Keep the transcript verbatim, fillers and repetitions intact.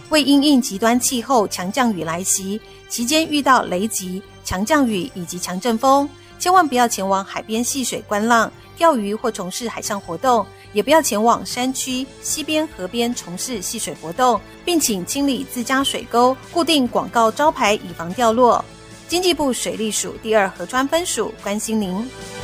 为因应极端气候强降雨来袭，期间遇到雷击、强降雨以及强阵风，千万不要前往海边戏水观浪、钓鱼或从事海上活动，也不要前往山区、溪边、河边从事戏水活动，并请清理自家水沟，固定广告招牌以防掉落。经济部水利署第二河川分署关心您。